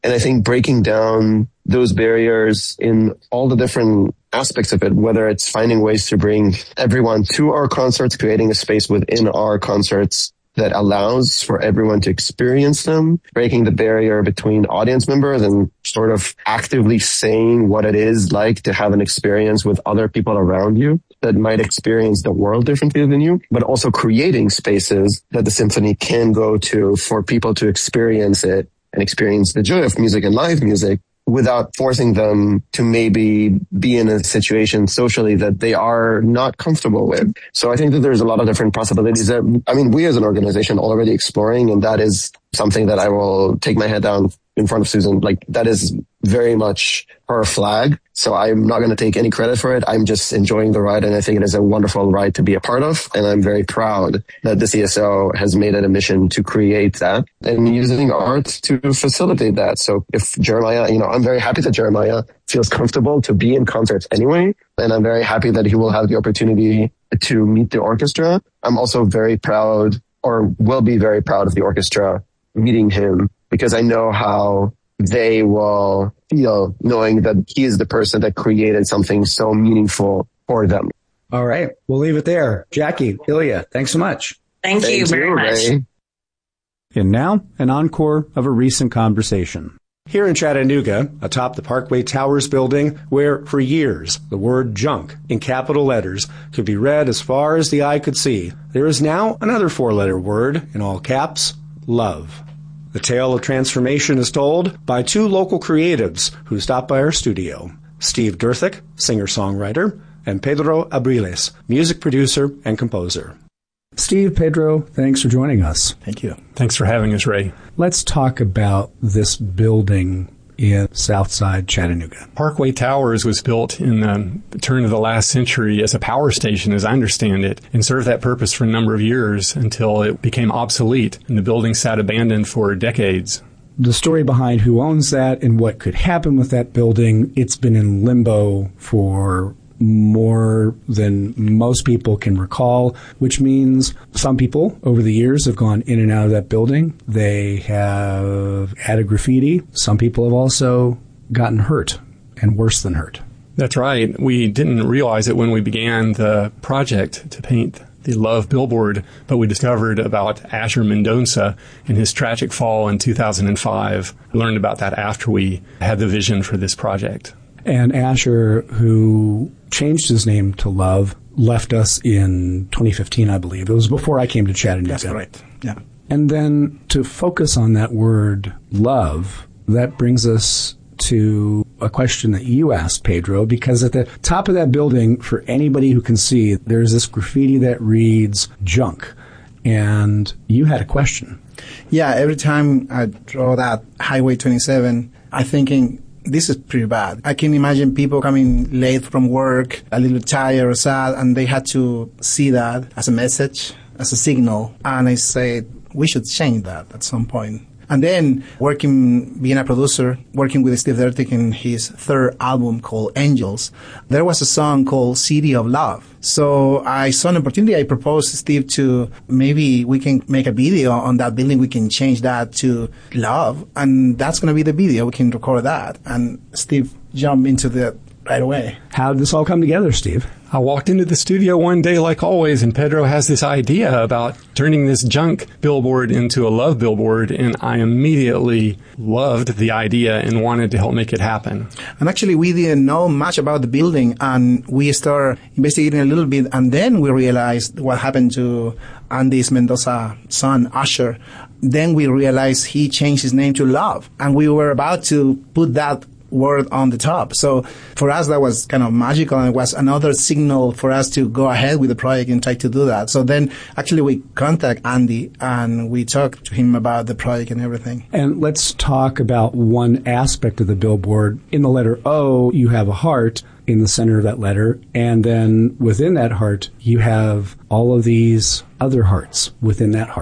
And I think breaking down those barriers in all the different aspects of it, whether it's finding ways to bring everyone to our concerts, creating a space within our concerts that allows for everyone to experience them, breaking the barrier between audience members and sort of actively saying what it is like to have an experience with other people around you that might experience the world differently than you, but also creating spaces that the symphony can go to for people to experience it and experience the joy of music and live music without forcing them to maybe be in a situation socially that they are not comfortable with. So I think that there's a lot of different possibilities that, we as an organization are already exploring, and that is something that I will take my head down in front of Susan. Like, that is very much her flag. So I'm not going to take any credit for it. I'm just enjoying the ride, and I think it is a wonderful ride to be a part of. And I'm very proud that the CSO has made it a mission to create that and using art to facilitate that. So if Jeremiah, I'm very happy that Jeremiah feels comfortable to be in concerts anyway. And I'm very happy that he will have the opportunity to meet the orchestra. I'm also very proud, or will be very proud, of the orchestra meeting him, because I know how they will feel knowing that he is the person that created something so meaningful for them. All right. We'll leave it there. Jackie, Ilya, thanks so much. Thank you very much. Ray. And now, an encore of a recent conversation. Here in Chattanooga, atop the Parkway Towers building, where for years the word junk in capital letters could be read as far as the eye could see, there is now another four-letter word in all caps: love. The tale of transformation is told by two local creatives who stopped by our studio: Steve Durthick, singer-songwriter, and Pedro Abriles, music producer and composer. Steve, Pedro, thanks for joining us. Thank you. Thanks for having us, Ray. Let's talk about this building in Southside Chattanooga. Parkway Towers was built in the turn of the last century as a power station, as I understand it, and served that purpose for a number of years until it became obsolete, and the building sat abandoned for decades. The story behind who owns that and what could happen with that building, it's been in limbo for more than most people can recall, which means some people over the years have gone in and out of that building. They have added graffiti. Some people have also gotten hurt, and worse than hurt. That's right. We didn't realize it when we began the project to paint the Love billboard, but we discovered about Asher Mendoza and his tragic fall in 2005. We learned about that after we had the vision for this project. And Asher, who changed his name to Love, left us in 2015, I believe. It was before I came to Chattanooga. That's right. Yeah. And then to focus on that word, love, that brings us to a question that you asked, Pedro, because at the top of that building, for anybody who can see, there's this graffiti that reads junk. And you had a question. Yeah, every time I draw that Highway 27, I'm thinking, this is pretty bad. I can imagine people coming late from work, a little tired or sad, and they had to see that as a message, as a signal. And I said, we should change that at some point. And then being a producer, working with Steve Durthick in his third album called Angels, there was a song called City of Love. So I saw an opportunity. I proposed to Steve to maybe we can make a video on that building. We can change that to Love. And that's going to be the video. We can record that. And Steve jumped into that right away. How did this all come together, Steve? I walked into the studio one day like always, and Pedro has this idea about turning this junk billboard into a love billboard, and I immediately loved the idea and wanted to help make it happen. And actually, we didn't know much about the building, and we started investigating a little bit, and then we realized what happened to Andy Mendoza's son, Asher. Then we realized he changed his name to Love, and we were about to put that word on the top. So for us, that was kind of magical, and it was another signal for us to go ahead with the project and try to do that. So then actually we contact Andy and we talked to him about the project and everything. And let's talk about one aspect of the billboard. In the letter O, you have a heart in the center of that letter, and then within that heart, you have all of these other hearts within that heart.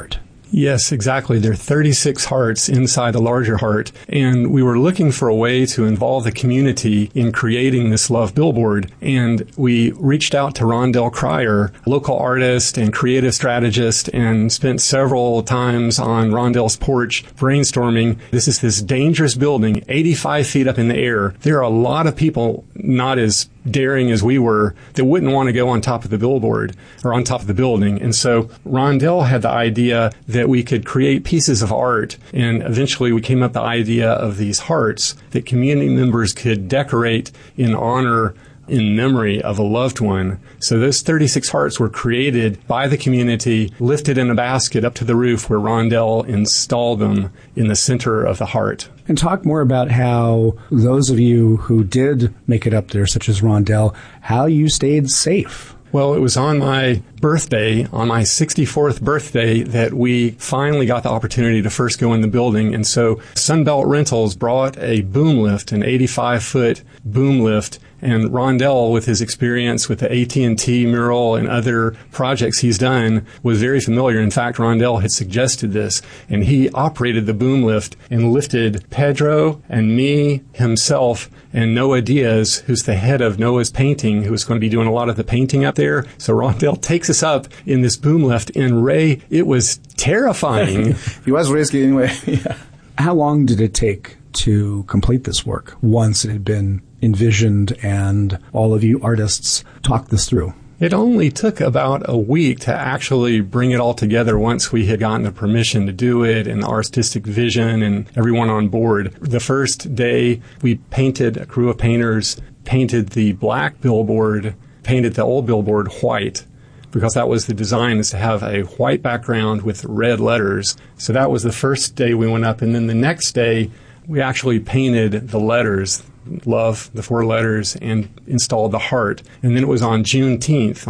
Yes, exactly. There are 36 hearts inside a larger heart, and we were looking for a way to involve the community in creating this love billboard, and we reached out to Rondell Cryer, local artist and creative strategist, and spent several times on Rondell's porch brainstorming. This is this dangerous building, 85 feet up in the air. There are a lot of people not as daring as we were that wouldn't want to go on top of the billboard or on top of the building. And so Rondell had the idea that we could create pieces of art, and eventually we came up with the idea of these hearts that community members could decorate in honor, in memory of a loved one. So those 36 hearts were created by the community, lifted in a basket up to the roof where Rondell installed them in the center of the heart. And talk more about how those of you who did make it up there, such as Rondell, how you stayed safe. Well, it was on my birthday, on my 64th birthday, that we finally got the opportunity to first go in the building. And so Sunbelt Rentals brought a boom lift, an 85-foot boom lift. And Rondell, with his experience with the AT&T mural and other projects he's done, was very familiar. In fact, Rondell had suggested this, and he operated the boom lift and lifted Pedro and me, himself, and Noah Diaz, who's the head of Noah's Painting, who was going to be doing a lot of the painting up there. So Rondell takes us up in this boom lift, and Ray, it was terrifying. It was risky anyway. Yeah. How long did it take to complete this work once it had been envisioned and all of you artists talked this through? It only took about a week to actually bring it all together once we had gotten the permission to do it and the artistic vision and everyone on board. The first day, we painted, a crew of painters painted the black billboard, painted the old billboard white, because that was the design, is to have a white background with red letters. So that was the first day we went up. And then the next day, we actually painted the letters, love, the 4 letters, and installed the heart. And then it was on June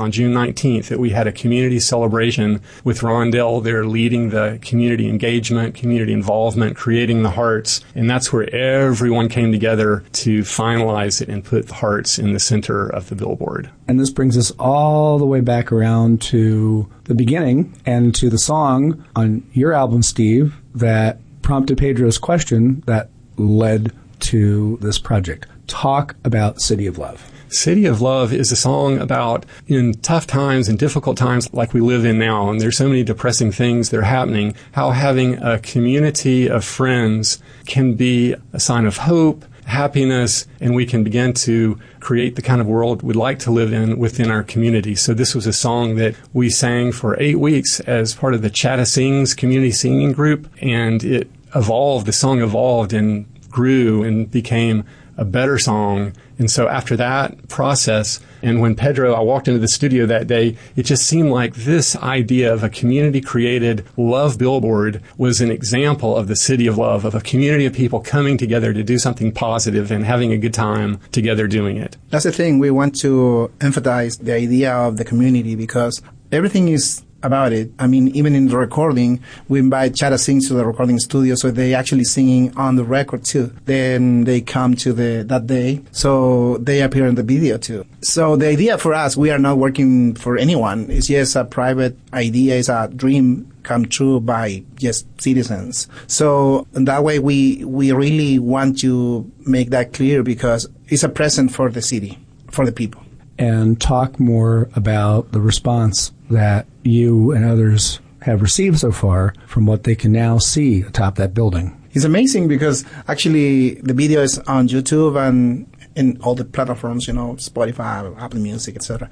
19th, that we had a community celebration with Rondell there leading the community engagement, community involvement, creating the hearts. And that's where everyone came together to finalize it and put the hearts in the center of the billboard. And this brings us all the way back around to the beginning and to the song on your album, Steve, that prompted Pedro's question that led to this project. Talk about City of Love. City of Love is a song about in tough times and difficult times like we live in now, and there's so many depressing things that are happening, how having a community of friends can be a sign of hope, happiness, and we can begin to create the kind of world we'd like to live in within our community. So this was a song that we sang for 8 weeks as part of the Chatta Sings community singing group, and it evolved, the song evolved and grew and became a better song. And so after that process, and when I walked into the studio that day, it just seemed like this idea of a community-created love billboard was an example of the City of Love, of a community of people coming together to do something positive and having a good time together doing it. That's the thing. We want to emphasize the idea of the community because everything is about it. I mean, even in the recording, we invite Chatta Sings to the recording studio, so they actually singing on the record too. Then they come to that day, so they appear in the video too. So the idea for us, we are not working for anyone. It's just a private idea. It's a dream come true by just citizens. So that way, we really want to make that clear because it's a present for the city, for the people. And talk more about the response that you and others have received so far from what they can now see atop that building. It's amazing because actually the video is on YouTube and in all the platforms, Spotify, Apple Music, etc.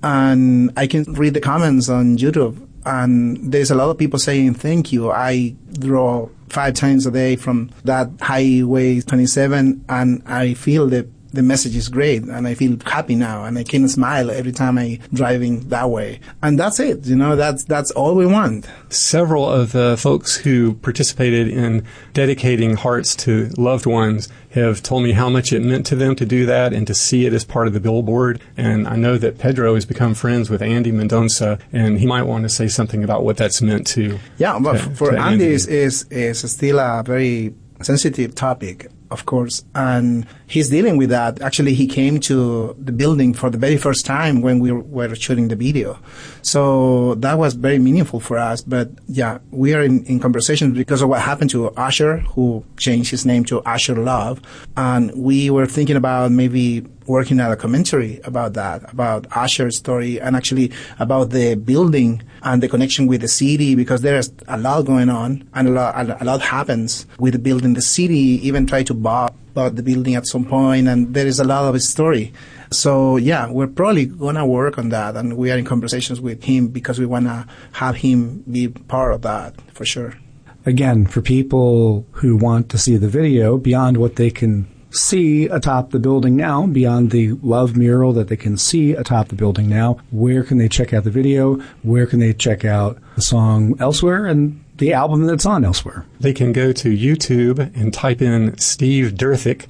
And I can read the comments on YouTube, and there's a lot of people saying, thank you. I draw 5 times a day from that Highway 27, and I feel the message is great, and I feel happy now, and I can smile every time I'm driving that way. And that's it. That's all we want. Several of the folks who participated in dedicating hearts to loved ones have told me how much it meant to them to do that and to see it as part of the billboard. And I know that Pedro has become friends with Andy Mendonça, and he might want to say something about what that's meant to. Yeah, but for Andy, is still a very sensitive topic of course. And he's dealing with that. Actually, he came to the building for the very first time when we were shooting the video. So that was very meaningful for us. But yeah, we are in conversations because of what happened to Usher, who changed his name to Usher Love. And we were thinking about maybe working on a commentary about that, about Usher's story, and actually about the building and the connection with the city, because there's a lot going on and a lot happens with the building. The city even tried to buy the building at some point, and there is a lot of story. So yeah, we're probably going to work on that, and we are in conversations with him because we want to have him be part of that for sure. Again, for people who want to see the video beyond what they can see atop the building now, beyond the love mural that they can see atop the building now, where can they check out the video? Where can they check out the song Elsewhere and the album that's on Elsewhere? They can go to YouTube and type in Steve Derthick,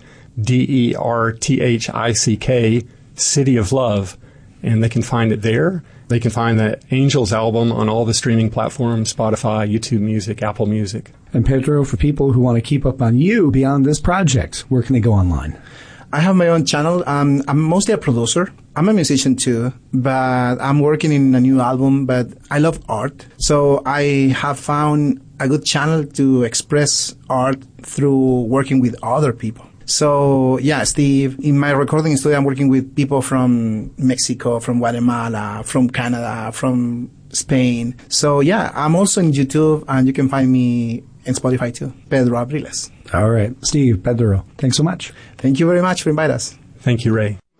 Derthick, City of Love, and they can find it there. They can find the Angels album on all the streaming platforms, Spotify, YouTube Music, Apple Music. And Pedro, for people who want to keep up on you beyond this project, where can they go online? I have my own channel. I'm mostly a producer. I'm a musician too, but I'm working in a new album, but I love art. So I have found a good channel to express art through working with other people. So yeah, Steve, in my recording studio, I'm working with people from Mexico, from Guatemala, from Canada, from Spain. So yeah, I'm also in YouTube, and you can find me in Spotify too, Pedro Abriles. All right. Steve, Pedro, thanks so much. Thank you very much for inviting us. Thank you, Ray.